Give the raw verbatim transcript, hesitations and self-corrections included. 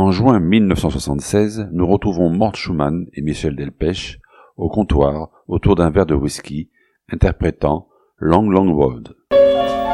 En juin mille neuf cent soixante-seize, nous retrouvons Mort Schumann et Michel Delpech au comptoir autour d'un verre de whisky, interprétant Long Long Road.